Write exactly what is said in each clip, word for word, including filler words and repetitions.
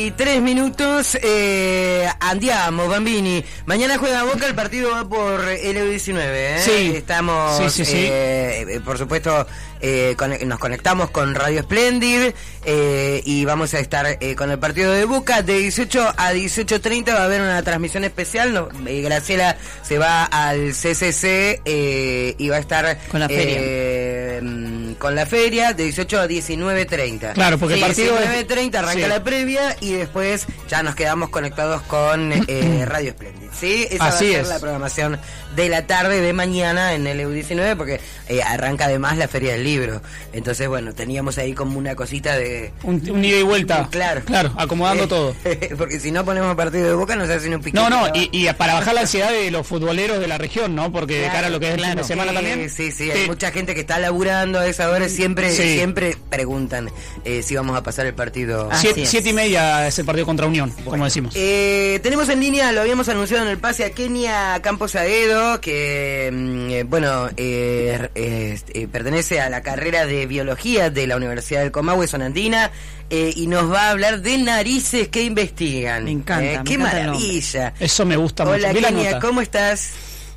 Y tres minutos, eh, andiamo, Bambini. Mañana juega Boca, el partido va por L U diecinueve, ¿eh? Sí. Estamos, sí, sí, sí. Eh, por supuesto, eh, con, nos conectamos con Radio Splendid eh, y vamos a estar eh, con el partido de Boca. De dieciocho a dieciocho treinta va a haber una transmisión especial. No, eh, Graciela se va al C C C eh, y va a estar con la feria. Eh, con la feria de dieciocho a diecinueve treinta. Claro, porque sí, el partido diecinueve treinta arranca sí. la previa y después ya nos quedamos conectados con eh, Radio Splendid, ¿sí? Esa Así va a ser es. la programación de la tarde de mañana en L U diecinueve, porque eh, arranca además la Feria del Libro. Entonces, bueno, teníamos ahí como una cosita de... Un, un ida y vuelta. Claro. Claro, acomodando Eh, todo. Porque si no ponemos partido de Boca nos hacen un piquete. No, no, y, y para bajar la ansiedad de los futboleros de la región, ¿no? Porque Claro, de cara a lo que es el claro. fin de semana Sí, también. sí, sí, hay mucha gente que está laburando a esa hora, siempre, Sí. siempre preguntan eh, si vamos a pasar el partido. Así Siete, es. siete y media es el partido contra Unión, como decimos. Eh, tenemos en línea, lo habíamos anunciado en el pase, a Kenia Campos Aedo, que, mm, eh, bueno, eh, eh, eh, pertenece a la carrera de biología de la Universidad del Comahue, zona andina, eh, y nos va a hablar de narices que investigan. Me encanta, Eh, me ¡Qué encanta el maravilla! Eso me gusta Hola, mucho. Vi la Kenia, nota. ¿cómo estás?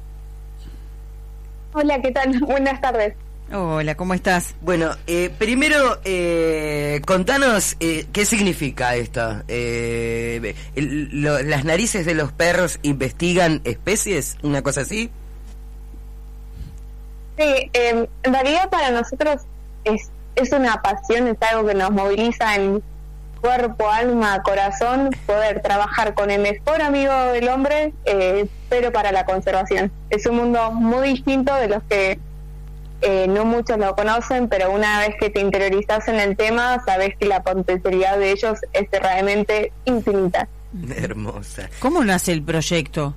Hola, ¿qué tal? Buenas tardes. Hola, ¿cómo estás? Bueno, eh, primero, eh, contanos eh, qué significa esto. Eh, el- lo- ¿Las narices de los perros investigan especies? ¿Una cosa así? Sí, eh, en realidad para nosotros es, es una pasión, es algo que nos moviliza en cuerpo, alma, corazón, poder trabajar con el mejor amigo del hombre, eh, pero para la conservación. Es un mundo muy distinto de los que eh, no muchos lo conocen, pero una vez que te interiorizas en el tema, sabes que la potencialidad de ellos es realmente infinita. Hermosa. ¿Cómo nace el proyecto?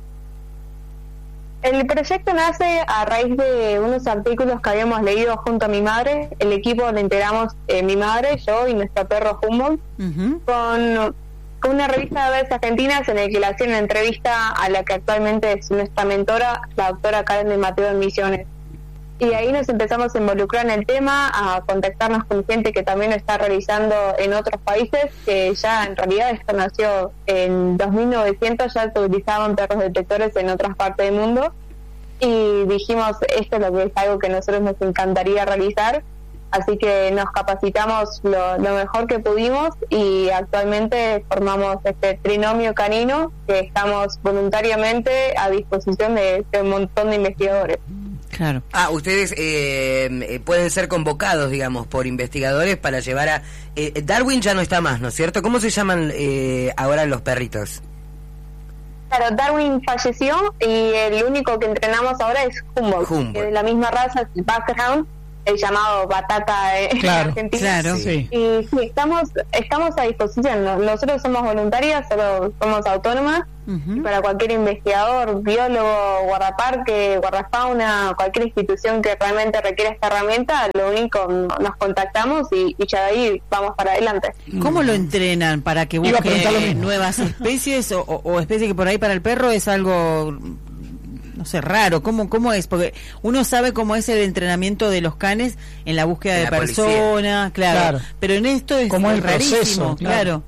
El proyecto nace a raíz de unos artículos que habíamos leído junto a mi madre. El equipo lo integramos eh, mi madre, yo y nuestro perro Humboldt, Uh-huh. con, con una revista de aves argentinas en el que le hacían una entrevista a la que actualmente es nuestra mentora, la doctora Karen de Mateo en Misiones. Y ahí nos empezamos a involucrar en el tema, a contactarnos con gente que también lo está realizando en otros países, que ya en realidad esto nació en dos mil novecientos, ya se utilizaban perros detectores en otras partes del mundo, y dijimos, esto es lo que es algo que a nosotros nos encantaría realizar, así que nos capacitamos lo, lo mejor que pudimos y actualmente formamos este trinomio canino que estamos voluntariamente a disposición de, de un montón de investigadores. Claro. Ah, ustedes eh, eh, pueden ser convocados, digamos, por investigadores para llevar a... Eh, Darwin ya no está más, ¿no es cierto? ¿Cómo se llaman eh, ahora los perritos? Claro, Darwin falleció y el único que entrenamos ahora es Humboldt, Humboldt. que es de la misma raza, es el Baskerhound, el llamado Batata en Claro, Argentina. claro. Sí. Y sí, estamos, estamos a disposición. No- Nosotros somos voluntarias, solo somos autónomas. Uh-huh. Y para cualquier investigador, biólogo, guardaparque, guardafauna, cualquier institución que realmente requiera esta herramienta, lo único, nos contactamos y, y ya de ahí vamos para adelante. ¿Cómo lo entrenan para que Iba a preguntar lo busque mismo. nuevas especies o, o, o especies que por ahí para el perro es algo, no sé, raro? ¿Cómo, cómo es? Porque uno sabe cómo es el entrenamiento de los canes en la búsqueda De de, la policía. personas, claro. Claro. Pero en esto es ¿Cómo es el rarísimo, proceso? claro. Claro.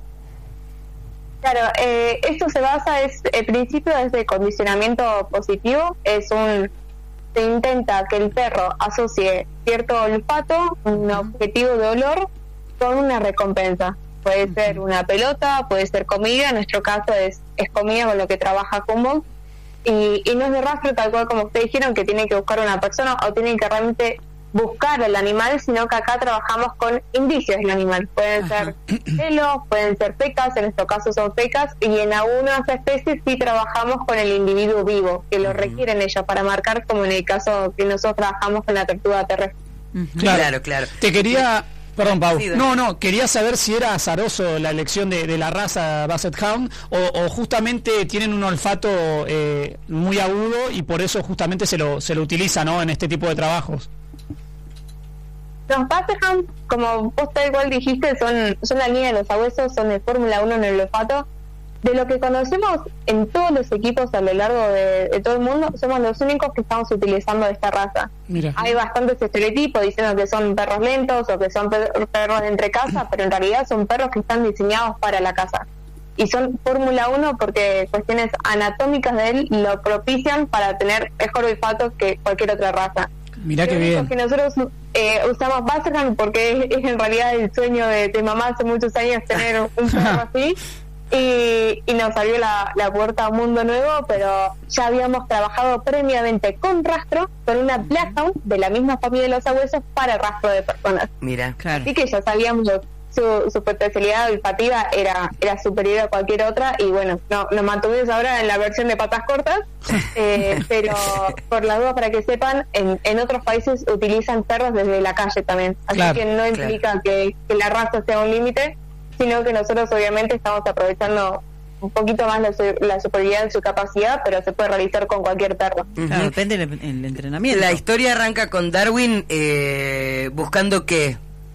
Claro, eh, esto se basa, es el principio es de condicionamiento positivo, es un, se intenta que el perro asocie cierto olfato, un objetivo de olor, con una recompensa. Puede ser una pelota, puede ser comida, en nuestro caso es, es comida con lo que trabaja Humboldt, y, y no es de rastro tal cual como ustedes dijeron, que tienen que buscar una persona o tienen que realmente buscar al animal, sino que acá trabajamos con indicios del animal. Pueden Ajá. ser pelos, pueden ser pecas, en nuestro caso son pecas, y en algunas especies sí trabajamos con el individuo vivo, que lo requieren ellos para marcar, como en el caso que nosotros trabajamos con la tortuga terrestre. Uh-huh. Claro. Claro, claro. Te quería... Perdón, Pau. Sí, dale. No, no, quería saber si era azaroso la elección de, de la raza Basset Hound o, o justamente tienen un olfato eh, muy agudo y por eso justamente se lo, se lo utiliza, ¿no?, en este tipo de trabajos. Los Baskerhound, como vos tal cual dijiste, son, son la línea de los sabuesos, son de Fórmula uno en el olfato, de lo que conocemos en todos los equipos a lo largo de, de todo el mundo, somos los únicos que estamos utilizando esta raza. Mira. Hay bastantes estereotipos diciendo que son perros lentos o que son per- perros de entre casa, pero en realidad son perros que están diseñados para la casa. Y son Fórmula uno porque cuestiones anatómicas de él lo propician para tener mejor olfato que cualquier otra raza. Mirá qué Lo único bien. que nosotros eh, usamos Basset Hound porque es, es en realidad el sueño de, de mamá hace muchos años tener un perro así. Y, y nos abrió la, la puerta a un mundo nuevo, pero ya habíamos trabajado previamente con rastro, con una Bloodhound de la misma familia de los sabuesos para rastro de personas. Mira. Claro. Así que ya sabíamos su, su potencialidad olfativa era era superior a cualquier otra, y bueno, no, nos mantuvimos ahora en la versión de patas cortas, eh, pero por las dudas, para que sepan, en, en otros países utilizan perros desde la calle también, así Claro, que no implica claro. que, que la raza sea un límite, sino que nosotros obviamente estamos aprovechando un poquito más la, su- la superioridad de su capacidad, pero se puede realizar con cualquier perro. Claro, Ujú. depende del el entrenamiento. La historia arranca con Darwin eh, buscando qué.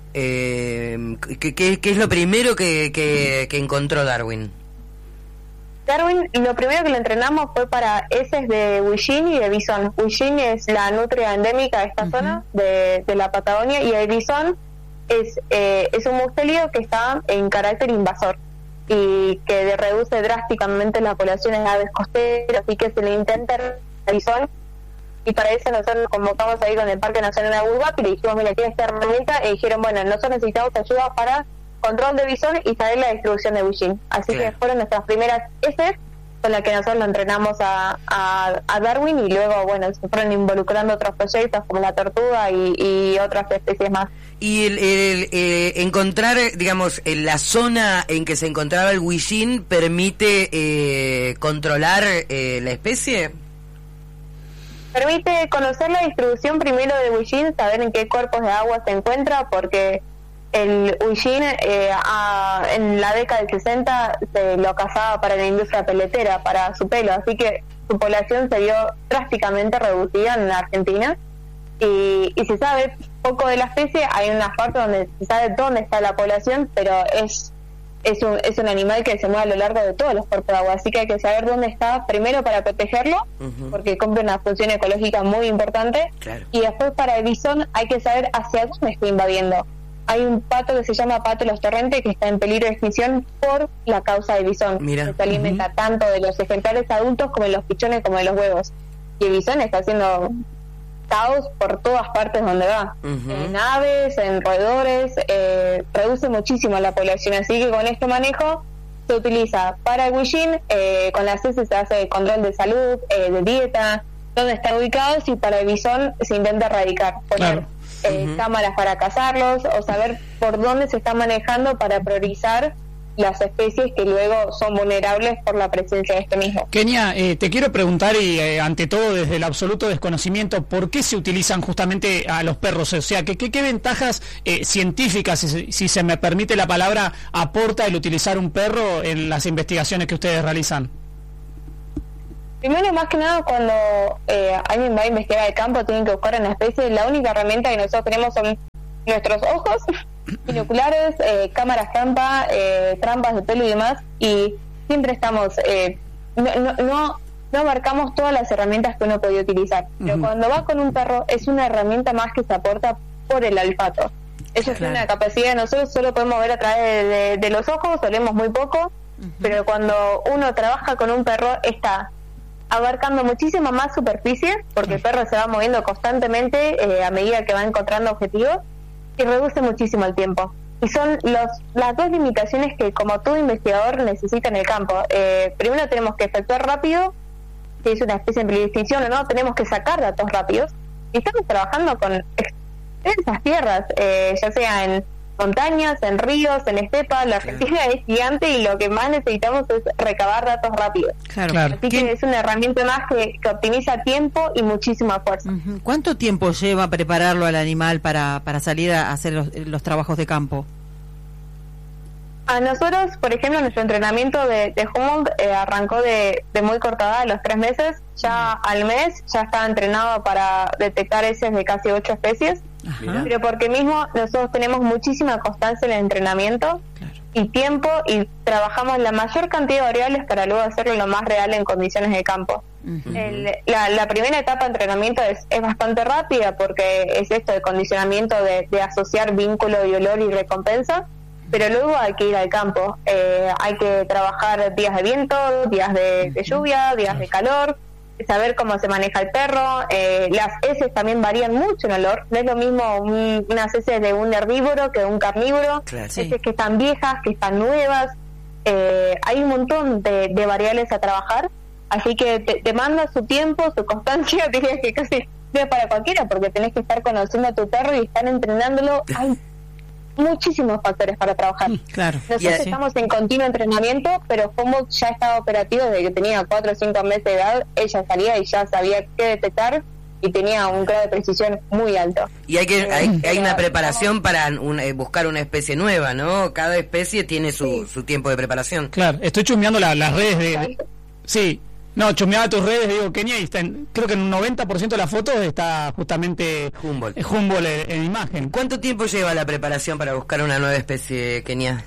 Eh, ¿qué, qué, qué es lo primero que, que, que encontró Darwin? Darwin, lo primero que lo entrenamos fue para heces de huillín y de bisón. Huillín es la nutria endémica de esta Ujú. zona de, de la Patagonia, y el bisón es, eh, es un mustélido que está en carácter invasor y que de- reduce drásticamente las poblaciones de aves costeras, así que se le intenta el bisón, y para eso nosotros nos convocamos ahí con el Parque Nacional de Burbac y le dijimos, mira, aquí esta herramienta, y dijeron, bueno, nosotros necesitamos ayuda para control de bisón y saber la distribución de huillín. Así Claro. que fueron nuestras primeras heces con las que nosotros lo entrenamos a, a, a Darwin, y luego, bueno, se fueron involucrando otros proyectos como la tortuga y, y otras especies más. Y el, el, eh, encontrar, digamos, en la zona en que se encontraba el huillín permite eh, controlar eh, la especie. Permite conocer la distribución primero de huillín, saber en qué cuerpos de agua se encuentra, porque el huillín eh, a- en la década del sesenta se lo cazaba para la industria peletera, para su pelo, así que su población se vio drásticamente reducida en la Argentina, y, y se sabe poco de la especie. Hay unas partes donde se sabe dónde está la población, pero es es un, es un animal que se mueve a lo largo de todos los cuerpos de agua, así que hay que saber dónde está primero para protegerlo, Ujú. porque cumple una función ecológica muy importante, Claro. y después para el bisón hay que saber hacia dónde está invadiendo. Hay un pato que se llama pato de los torrentes que está en peligro de extinción por la causa del bisón, Mira. que se alimenta tanto de los ejemplares adultos como de los pichones como de los huevos, y el bisón está haciendo caos por todas partes donde va, Ujú. en aves, en roedores, eh, reduce muchísimo la población, así que con este manejo se utiliza para el huillín, eh, con las heces se hace control de salud, eh, de dieta, dónde están ubicados, y para el bisón se intenta erradicar, poner Claro. eh, Ujú. cámaras para cazarlos, o saber por dónde se está manejando para priorizar las especies que luego son vulnerables por la presencia de este mismo. Kenia, eh, te quiero preguntar, y eh, ante todo desde el absoluto desconocimiento, ¿por qué se utilizan justamente a los perros? O sea, ¿qué, qué, qué ventajas eh, científicas, si, si se me permite la palabra, aporta el utilizar un perro en las investigaciones que ustedes realizan? Primero, más que nada, cuando eh, alguien va a investigar el campo, tienen que buscar una especie. La única herramienta que nosotros tenemos son nuestros ojos, binoculares, eh, cámaras trampa, eh, trampas de pelo y demás, y siempre estamos, eh, no, no, no, no abarcamos todas las herramientas que uno podía utilizar, pero Ujú. cuando va con un perro es una herramienta más que se aporta por el olfato. Eso es Claro. una capacidad, nosotros solo podemos ver a través de, de, de los ojos, olemos muy poco, pero cuando uno trabaja con un perro está abarcando muchísima más superficie, porque el perro se va moviendo constantemente eh, a medida que va encontrando objetivos, y reduce muchísimo el tiempo. Y son los, las dos limitaciones que como todo investigador necesita en el campo. Eh, primero tenemos que efectuar rápido, si es una especie en peligro de extinción o no, tenemos que sacar datos rápidos, y estamos trabajando con extensas tierras, eh, ya sea en montañas, en ríos, en estepa. La Argentina es gigante y lo que más necesitamos es recabar datos rápidos. Claro. Claro. Así ¿Qué- que es una herramienta más que, que optimiza tiempo y muchísima fuerza. Ujú. ¿Cuánto tiempo lleva prepararlo al animal para, para salir a hacer los, los trabajos de campo? A nosotros, por ejemplo, nuestro entrenamiento de, de Humboldt eh, arrancó de, de muy cortada, a los tres meses. Ya al mes ya estaba entrenado para detectar heces de casi ocho especies, Ajá. Mira. pero porque mismo nosotros tenemos muchísima constancia en el entrenamiento, Claro. y tiempo, y trabajamos la mayor cantidad de variables para luego hacerlo lo más real en condiciones de campo. Uh-huh. El, la, la primera etapa de entrenamiento es, es bastante rápida porque es esto de condicionamiento de, de asociar vínculo y olor y recompensa, pero luego hay que ir al campo. Eh, hay que trabajar días de viento, días de, de lluvia, días de calor, saber cómo se maneja el perro. Eh, las heces también varían mucho en olor. No es lo mismo un, unas heces de un herbívoro que de un carnívoro. Claro, sí. sí. Que están viejas, que están nuevas. Eh, hay un montón de, de variables a trabajar. Así que te, te manda su tiempo, su constancia, diría que casi no es para cualquiera, porque tenés que estar conociendo a tu perro y estar entrenándolo. Hay muchísimos factores para trabajar. Claro. Nosotros yeah. estamos en continuo entrenamiento, pero como ya estaba operativo desde que tenía cuatro o cinco meses de edad, ella salía y ya sabía qué detectar y tenía un grado de precisión muy alto. Y hay que Eh, hay, hay pero una preparación estamos... para un, eh, buscar una especie nueva, ¿no? Cada especie tiene su, Sí. su tiempo de preparación. Claro, estoy chusmeando la, las redes de... de sí. No, chusmeaba tus redes, digo, Kenia, y está en, creo que en un noventa por ciento de las fotos está justamente Humboldt. Humboldt en, en imagen. ¿Cuánto tiempo lleva la preparación para buscar una nueva especie, Kenia?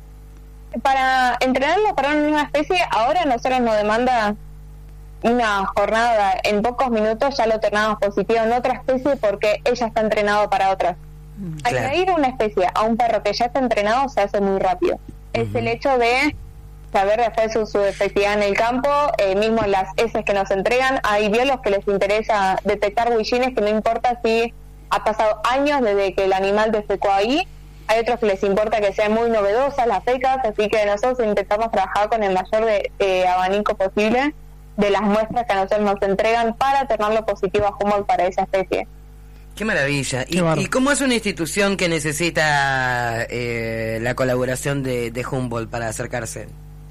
Para entrenarlo para una nueva especie, ahora nosotros nos demanda una jornada, en pocos minutos ya lo turnamos positivo en otra especie porque ella está entrenado para otras. Claro. Añadir una especie a un perro que ya está entrenado se hace muy rápido. Uh-huh. Es el hecho de saber después su, su efectividad en el campo, eh, mismo las heces que nos entregan. Hay biólogos que les interesa detectar huillines, que no importa si ha pasado años desde que el animal defecó ahí. Hay otros que les importa que sean muy novedosas las fecas, así que nosotros intentamos trabajar con el mayor de, eh, abanico posible de las muestras que a nosotros nos entregan para tornarlo positivo a Humboldt para esa especie. Qué maravilla. Qué ¿Y, ¿Y cómo es una institución que necesita eh, la colaboración de, de Humboldt para acercarse?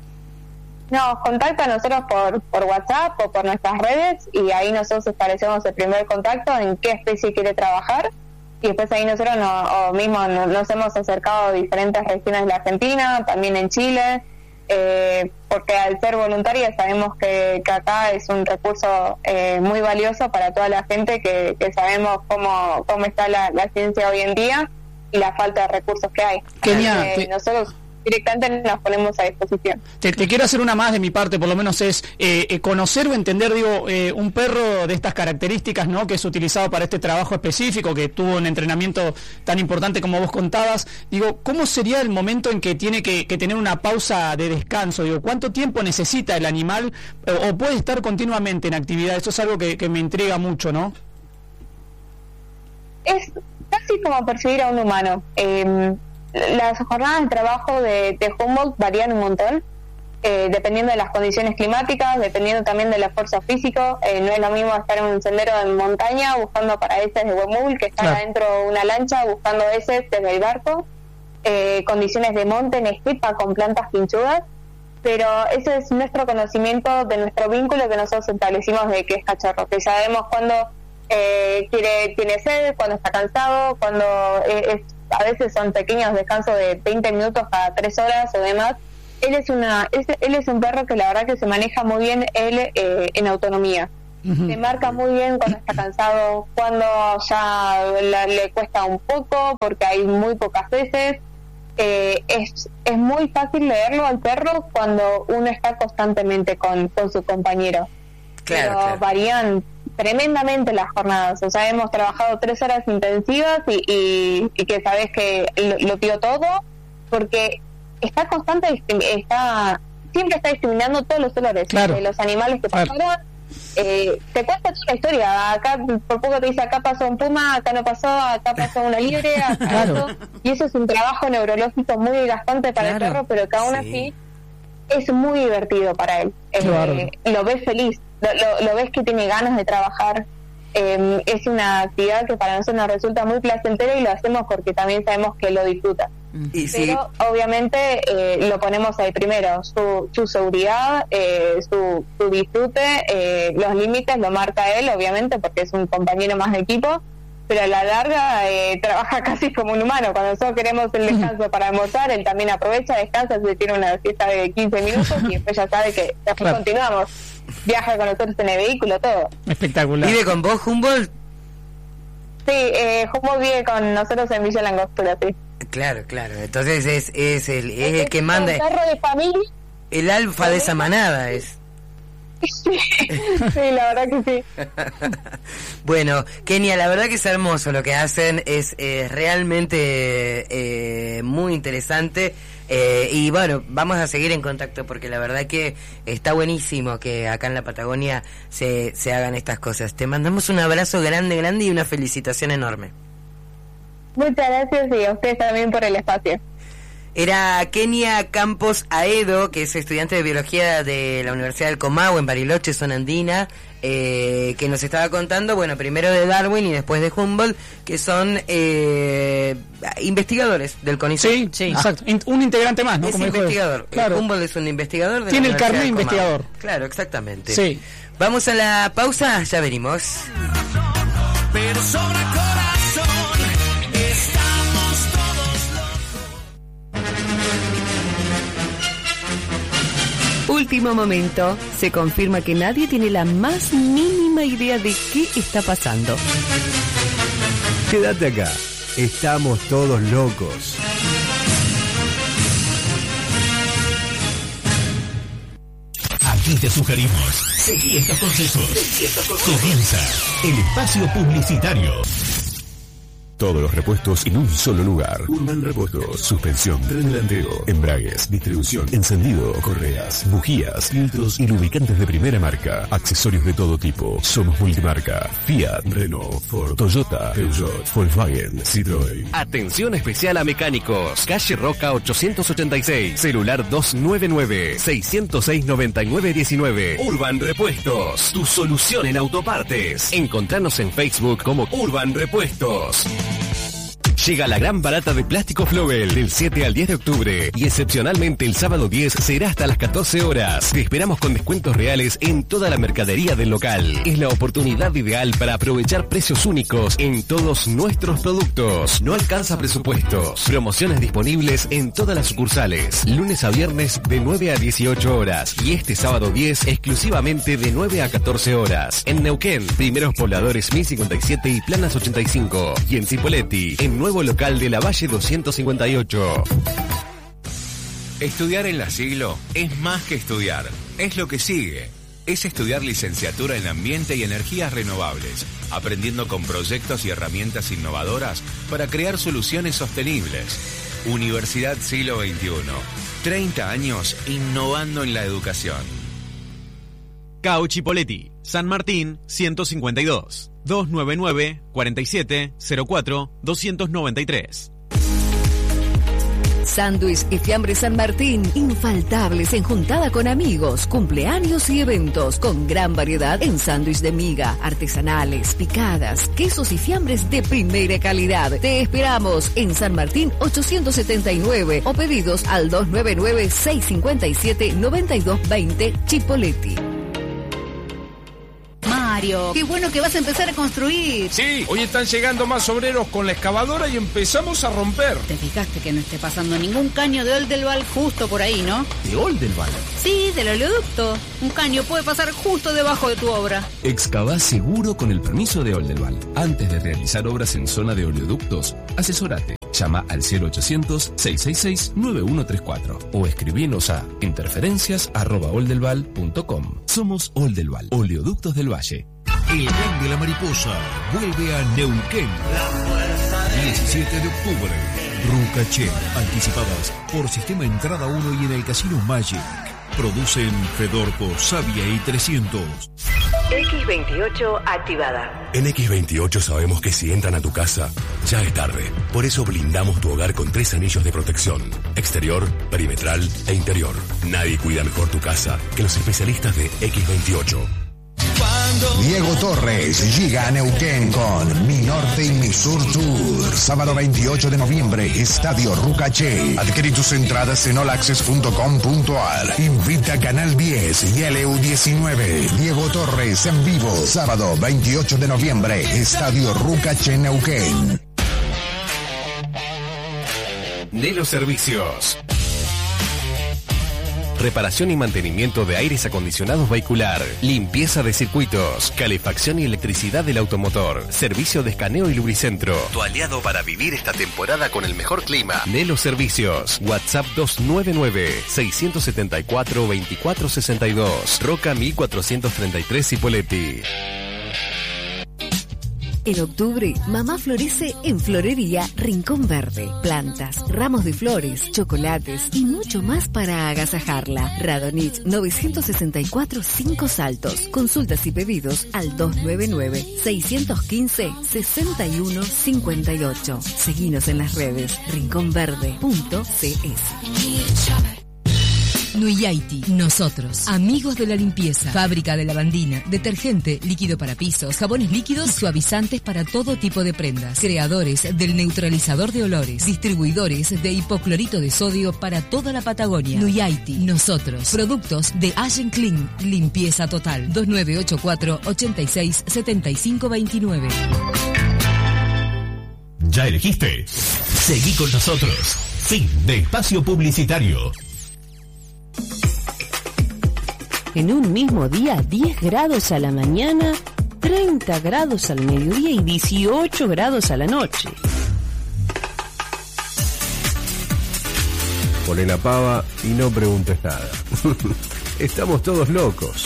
Nos contacta a nosotros por, por WhatsApp o por nuestras redes y ahí nosotros establecemos el primer contacto en qué especie quiere trabajar y después ahí nosotros no, o mismo no, nos hemos acercado a diferentes regiones de la Argentina, también en Chile, eh, porque al ser voluntaria sabemos que, que acá es un recurso eh, muy valioso para toda la gente que, que sabemos cómo, cómo está la, la ciencia hoy en día y la falta de recursos que hay. Kenia, eh, te... nosotros directamente nos ponemos a disposición. Te, te quiero hacer una más de mi parte, por lo menos es eh, eh, conocer o entender, digo, eh, un perro de estas características, ¿no? Que es utilizado para este trabajo específico, que tuvo un entrenamiento tan importante como vos contabas. Digo, ¿cómo sería el momento en que tiene que, que tener una pausa de descanso? Digo, ¿cuánto tiempo necesita el animal o, o puede estar continuamente en actividad? Eso es algo que, que me intriga mucho, ¿no? Es casi como percibir a un humano. Eh, Las jornadas de trabajo de, de Humboldt varían un montón, eh, dependiendo de las condiciones climáticas, dependiendo también del esfuerzo físico. Eh, no es lo mismo estar en un sendero en montaña buscando para heces de huemul que estar claro. adentro de una lancha buscando heces desde el barco. Eh, condiciones de monte en estepa con plantas pinchudas. Pero ese es nuestro conocimiento de nuestro vínculo que nosotros establecimos de que es cachorro, que sabemos cuándo eh, quiere, tiene sed, cuándo está cansado, cuando eh, es a veces son pequeños descansos de veinte minutos cada tres horas o demás. Él es una es, él es un perro que la verdad que se maneja muy bien él eh, en autonomía. Uh-huh. Se marca muy bien cuando está cansado, cuando ya la, le cuesta un poco porque hay muy pocas veces. Eh, es, es muy fácil leerlo al perro cuando uno está constantemente con, con su compañero. Claro, Pero claro. varían tremendamente las jornadas, o sea, hemos trabajado tres horas intensivas y, y, y que sabes que lo, lo dio todo porque está constante, está siempre está discriminando todos los olores claro. de los animales que pasaron. Claro. Eh, te cuenta toda la historia, acá por poco te dice acá pasó un puma, acá no pasó, acá pasó una liebre, acá claro. pasó, y eso es un trabajo neurológico muy desgastante para claro. el perro, pero que aún sí. así es muy divertido para él. Eh, lo ves feliz, lo, lo, lo ves que tiene ganas de trabajar. Eh, es una actividad que para nosotros nos resulta muy placentera y lo hacemos porque también sabemos que lo disfruta. Y Pero sí. obviamente eh, lo ponemos ahí primero, su, su seguridad, eh, su, su disfrute, eh, los límites lo marca él, obviamente, porque es un compañero más de equipo, pero a la larga eh, trabaja casi como un humano. Cuando nosotros queremos el descanso para almorzar, él también aprovecha, descansa, se tiene una siesta de quince minutos y después ya sabe que después claro. continuamos. Viaja con nosotros en el vehículo, todo. Espectacular. ¿Vive con vos, Humboldt? Sí, eh, Humboldt vive con nosotros en Villa Langostura, sí. Claro, claro. Entonces es, es, el, es el que manda. Un perro de familia. El alfa de esa manada es. Sí, la verdad que sí. Bueno, Kenia, la verdad que es hermoso lo que hacen, es eh, realmente eh, muy interesante. Eh, y bueno, vamos a seguir en contacto porque la verdad que está buenísimo que acá en la Patagonia se, se hagan estas cosas. Te mandamos un abrazo grande, grande y una felicitación enorme. Muchas gracias y a ustedes también por el espacio. Era Kenia Campos Aedo, que es estudiante de biología de la Universidad del Comahue en Bariloche, zona andina, eh, que nos estaba contando, bueno, primero de Darwin y después de Humboldt, que son eh, investigadores del CONICET. Sí, sí, ah. exacto. In- un integrante más, ¿no? Es Como investigador. Claro. Humboldt es un investigador de Tiene la el carnet Universidad del Comahue. investigador. Claro, exactamente. Sí. Vamos a la pausa, ya venimos. Pero sobra corazón, estamos todos locos. Último momento. Se confirma que nadie tiene la más mínima idea de qué está pasando. Quédate acá. Estamos todos locos. Aquí te sugerimos. Seguí estos consejos. Comienza el espacio publicitario. Todos los repuestos en un solo lugar. Urban Repuestos. Suspensión, tren delantero, embragues, distribución, encendido, correas, bujías, filtros y lubricantes de primera marca. Accesorios de todo tipo. Somos multimarca. Fiat, Renault, Ford, Toyota, Peugeot, Volkswagen, Citroën. Atención especial a mecánicos. Calle Roca ochocientos ochenta y seis. Celular dos nueve nueve, seis cero seis, nueve nueve uno nueve. Urban Repuestos. Tu solución en autopartes. Encontranos en Facebook como Urban Repuestos. Llega la gran barata de Plástico Flobel del siete al diez de octubre y excepcionalmente el sábado diez será hasta las catorce horas. Te esperamos con descuentos reales en toda la mercadería del local. Es la oportunidad ideal para aprovechar precios únicos en todos nuestros productos. No alcanza presupuestos. Promociones disponibles en todas las sucursales. Lunes a viernes de nueve a dieciocho horas y este sábado diez exclusivamente de nueve a catorce horas. En Neuquén, Primeros Pobladores mil cincuenta y siete y Planas ochenta y cinco. Y en Cipolletti, en nuevo local de la Valle doscientos cincuenta y ocho. Estudiar en la Siglo es más que estudiar, es lo que sigue. Es estudiar licenciatura en Ambiente y Energías Renovables, aprendiendo con proyectos y herramientas innovadoras para crear soluciones sostenibles. Universidad Siglo veintiuno. treinta años innovando en la educación. Cao Chipolletti, San Martín ciento cincuenta y dos. dos nueve nueve, cuarenta y siete, cero cuatro, doscientos noventa y tres. Sándwich y Fiambre San Martín, infaltables en juntada con amigos, cumpleaños y eventos, con gran variedad en sándwich de miga, artesanales, picadas, quesos y fiambres de primera calidad. Te esperamos en San Martín ochocientos setenta y nueve o pedidos al dos nueve nueve, seis cinco siete, nueve dos dos cero Chipolletti. Mario, qué bueno que vas a empezar a construir. Sí, hoy están llegando más obreros con la excavadora y empezamos a romper. Te fijaste que no esté pasando ningún caño de Oldelval justo por ahí, ¿no? ¿De Oldelval? Sí, del oleoducto. Un caño puede pasar justo debajo de tu obra. Excavá seguro con el permiso de Oldelval. Antes de realizar obras en zona de oleoductos, asesórate. Llama al cero ochocientos, seiscientos sesenta y seis, noventa y uno treinta y cuatro o escribinos a interferencias arroba oldelval punto com. Somos Oldelval, Oleoductos del Valle. El tren de la mariposa vuelve a Neuquén. diecisiete de octubre. Rucaché, anticipadas por Sistema Entrada uno y en el Casino Magic. Producen Fedorco, Sabia y trescientos. X veintiocho activada. En X veintiocho sabemos que si entran a tu casa, ya es tarde. Por eso blindamos tu hogar con tres anillos de protección: exterior, perimetral e interior. Nadie cuida mejor tu casa que los especialistas de X veintiocho. Diego Torres llega a Neuquén con Mi Norte y Mi Sur Tour. Sábado veintiocho de noviembre, Estadio Rucaché. Adquirí tus entradas en all access punto com punto a r. Invita Canal diez y L U diecinueve. Diego Torres en vivo. Sábado veintiocho de noviembre, Estadio Rucaché, Neuquén. De los servicios. reparación y mantenimiento de aires acondicionados vehicular, limpieza de circuitos, calefacción y electricidad del automotor, servicio de escaneo y lubricentro. Tu aliado para vivir esta temporada con el mejor clima. Nelo Servicios. WhatsApp dos nueve nueve, seis siete cuatro, dos cuatro seis dos. Roca mil cuatrocientos treinta y tres Cipolletti. En octubre, mamá florece en Florería Rincón Verde. Plantas, ramos de flores, chocolates y mucho más para agasajarla. Radonich novecientos sesenta y cuatro Cinco Saltos. Consultas y pedidos al dos nueve nueve, seis uno cinco, seis uno cinco ocho. Seguinos en las redes rincón verde punto c s. Nuyaiti, nosotros, amigos de la limpieza, fábrica de lavandina, detergente, líquido para pisos, jabones líquidos, suavizantes para todo tipo de prendas, creadores del neutralizador de olores, distribuidores de hipoclorito de sodio para toda la Patagonia. Nuyaiti, nosotros, productos de Ashen Clean, limpieza total, dos nueve ocho cuatro, ochenta y seis, setenta y cinco veintinueve. ¿Ya elegiste? Seguí con nosotros. Fin de espacio publicitario. En un mismo día, diez grados a la mañana, treinta grados al mediodía y dieciocho grados a la noche. Poné la pava y no preguntes nada. Estamos todos locos.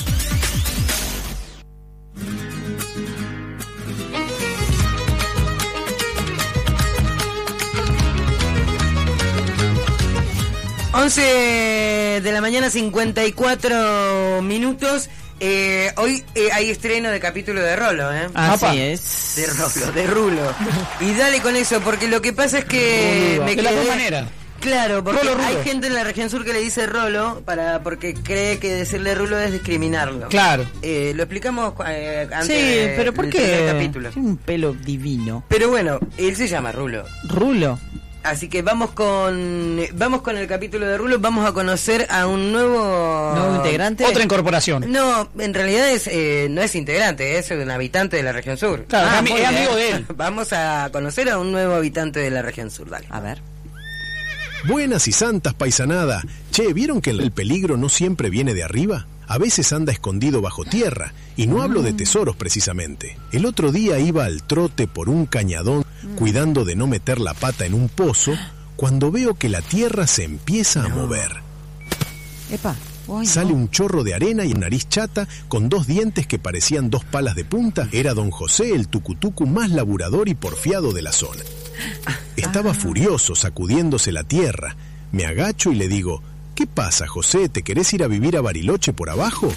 once de la mañana, cincuenta y cuatro minutos. Eh, hoy eh, hay estreno de capítulo de Rolo, ¿eh? Así Apa. es. De Rolo, de Rulo. Y dale con eso, porque lo que pasa es que Rolo. me De quedé... la misma manera. Claro, porque Rolo, Rulo. hay gente en la región sur que le dice Rolo para porque cree que decirle Rulo es discriminarlo. Claro. Eh, lo explicamos eh, antes. Sí, de, pero ¿por del qué? primer capítulo. Tiene un pelo divino. Pero bueno, él se llama Rulo. Rulo. Así que vamos con vamos con el capítulo de Rulo, vamos a conocer a un nuevo nuevo integrante. Otra incorporación. No, en realidad es eh, no es integrante, es un habitante de la región sur. Claro, Ah, es, muy es bien. amigo de él. Vamos a conocer a un nuevo habitante de la región sur, dale. A ver. Buenas y santas, paisanada. Che, ¿vieron que el peligro no siempre viene de arriba? A veces anda escondido bajo tierra, y no hablo de tesoros precisamente. El otro día iba al trote por un cañadón, cuidando de no meter la pata en un pozo, cuando veo que la tierra se empieza a mover. Epa. Ay, Sale no. un chorro de arena y nariz chata con dos dientes que parecían dos palas de punta. Era don José, el tucutucu más laburador y porfiado de la zona. Estaba furioso, sacudiéndose la tierra. Me agacho y le digo: ¿qué pasa, José? ¿Te querés ir a vivir a Bariloche por abajo?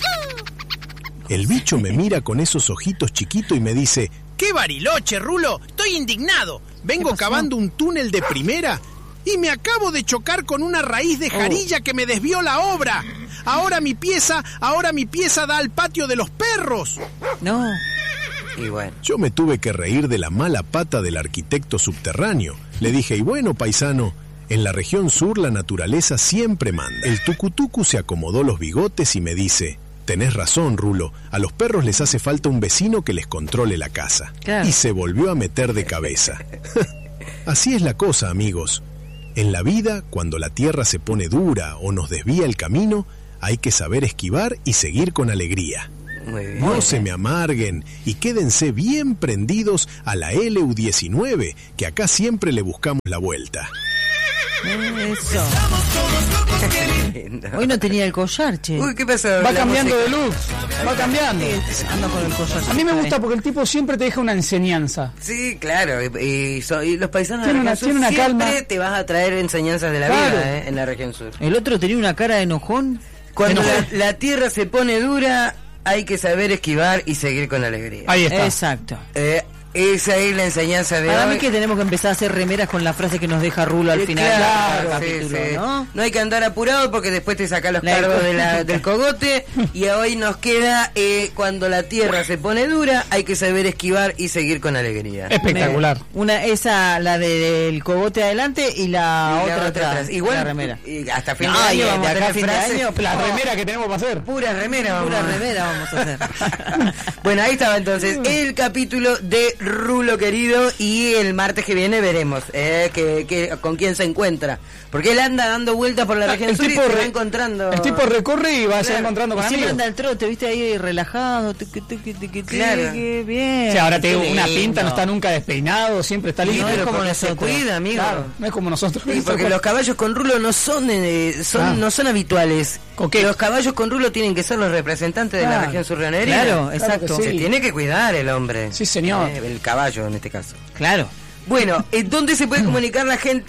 El bicho me mira con esos ojitos chiquitos y me dice: ¿Qué Bariloche, Rulo? Estoy indignado. Vengo cavando un túnel de primera y me acabo de chocar con una raíz de jarilla que me desvió la obra. Ahora mi pieza, ahora mi pieza da al patio de los perros. No. Y bueno. Yo me tuve que reír de la mala pata del arquitecto subterráneo. Le dije: y bueno, paisano, en la región sur la naturaleza siempre manda. El tucutucu se acomodó los bigotes y me dice: tenés razón, Rulo, a los perros les hace falta un vecino que les controle la casa. Claro. Y se volvió a meter de cabeza. Así es la cosa, amigos. En la vida, cuando la tierra se pone dura o nos desvía el camino, hay que saber esquivar y seguir con alegría. Muy bien. No se me amarguen y quédense bien prendidos a la L U diecinueve, que acá siempre le buscamos la vuelta. Eso. Hoy no tenía el collar, che. Uy, ¿qué pasó? Va La cambiando música. de look, va cambiando. Ando con el collar. A mí me gusta porque el tipo siempre te deja una enseñanza. Sí, claro, y, y so- y los paisanos Tiene de la una- región tiene una sur siempre calma. te vas a traer enseñanzas de la Claro. vida, ¿eh? En la región sur. El otro tenía una cara de enojón. Cuando Enojón. la, la tierra se pone dura, hay que saber esquivar y seguir con alegría. Ahí está. Exacto. Eh, esa es la enseñanza de Para hoy. mí que tenemos que empezar a hacer remeras con la frase que nos deja Rulo al Eh, final claro, del sí, capítulo, sí. ¿no? No hay que andar apurado porque después te saca los La- cargos de la- del cogote. Y hoy nos queda eh, cuando la tierra se pone dura, hay que saber esquivar y seguir con alegría. Espectacular. Una, esa, la de- del cogote adelante y la, Y la otra otra atrás. atrás. Igual, la remera. y hasta fin No, de y año de vamos a acá tener a fin de frases. año, La Oh. remera que tenemos para hacer. Pura remera vamos Pura a- remera vamos a hacer. Bueno, ahí estaba entonces el capítulo de Rulo querido, y el martes que viene veremos eh, que, que, con quién se encuentra. Porque él anda dando vueltas por la región el sur tipo y se va re, encontrando... El tipo recorre y va a claro. encontrando con y siempre amigos. anda al trote, viste, ahí relajado. Tuqui, tuqui, tuqui, Claro. tuqui, bien. Sí, ahora te digo, una Lindo. pinta, no está nunca despeinado, siempre está lindo. No es pero como porque nosotros. Se cuida, amigo. Claro, no es como nosotros. Sí, porque los caballos con rulo no son eh, son Ah. no son habituales. ¿Con qué? Los caballos con rulo tienen que ser los representantes de Claro. la región surrionería. Claro, exacto. Se tiene que cuidar el hombre. Sí, señor. Eh, el caballo en este caso. Claro. Bueno, ¿en dónde se puede comunicar la gente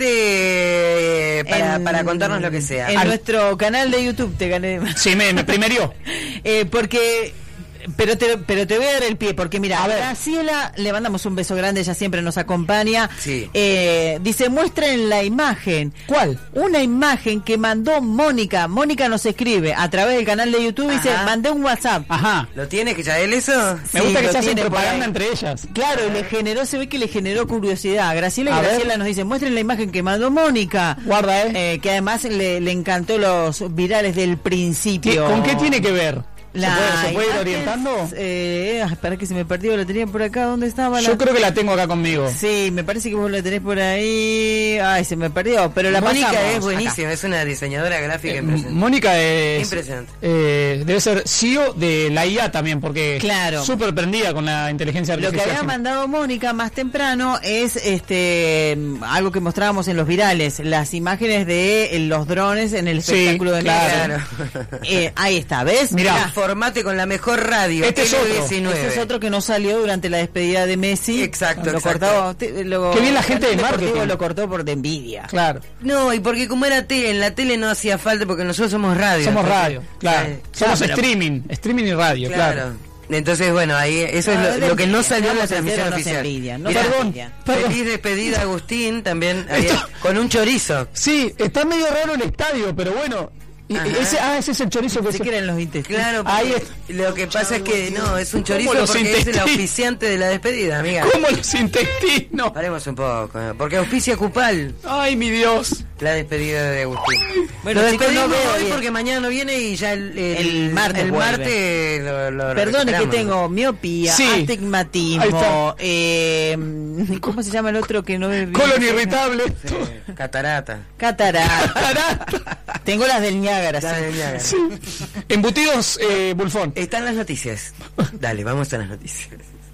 eh, para, En- para contarnos lo que sea? En Al- nuestro canal de YouTube te gané. Sí, me, me primerió. eh, porque... Pero te, pero te voy a dar el pie, porque mira, a Graciela, le mandamos un beso grande, ella siempre nos acompaña. Sí. Eh, dice, muestren la imagen. ¿Cuál? Una imagen que mandó Mónica. Mónica nos escribe a través del canal de YouTube, dice, Ajá. mandé un WhatsApp. Ajá. ¿Lo tiene que ya él eso? Me Sí, gusta que lo se hacen tiene por propaganda ahí. entre ellas. Claro, y le generó, se ve que le generó curiosidad. Graciela y A ver. Graciela nos dice, muestren la imagen que mandó Mónica. Guarda, eh. Eh, que además le, le encantó los virales del principio. ¿Con qué tiene que ver? ¿Se La puede, se puede ir imagen, orientando? Eh, ah, espera que se me perdió, la tenía por acá, ¿dónde estaba? La... Yo creo que la tengo acá conmigo. Sí, me parece que vos la tenés por ahí. Ay, se me perdió, pero la Mónica pasamos es acá. buenísima, es una diseñadora gráfica Eh, impresionante. Mónica es Impresionante. eh, debe ser C E O de la I A también, porque Claro. súper prendida con la inteligencia Lo que artificial. había mandado Mónica más temprano es este algo que mostrábamos en los virales, las imágenes de eh, los drones en el Sí, espectáculo de claro. Mega. Eh, ahí está, ¿ves? Mirá. Formate con la mejor radio. Este es L otro. diecinueve. Ese es otro que no salió durante la despedida de Messi. Exacto, Lo exacto. cortó, te- lo- Qué bien la gente de el Deportivo marketing. lo cortó por de envidia. Claro. No, y porque como era tele, en la tele no hacía falta porque nosotros somos radio. Somos entonces, radio, claro. eh, Somos claro, pero- streaming, streaming y radio, claro. Claro. Entonces, bueno, ahí eso Ah, es de lo, lo que no envidia, salió en la vamos a hacer transmisión unos oficial. envidia, no Mirá, Perdón, envidia. perdón. Feliz despedida Agustín también había- con un chorizo. Sí, está medio raro el estadio, pero bueno. Y- Ajá. ese, ah, ese es el chorizo que Se se... quieren los intestinos. Claro, Ahí porque lo que pasa es que no, es un chorizo los porque es el intestinos? auspiciante de la despedida, amiga. ¿Cómo los intestinos? Paremos un poco, eh, porque auspicia Cupal Ay, mi Dios. la despedida de Agustín. Bueno, lo chicos, despedimos no veo hoy bien. porque mañana no viene y ya el, el, El martes el vuelve. martes lo, lo Perdone que recuperamos. tengo miopía, Sí. Ahí astigmatismo, está. eh, ¿cómo se llama el otro que no ve bien? Colon irritable. Sí, catarata. Catarata. Tengo las del Niágara. Ya sí. de Niágara. Embutidos, eh, Bulfón. Están las noticias. Dale, vamos a las noticias.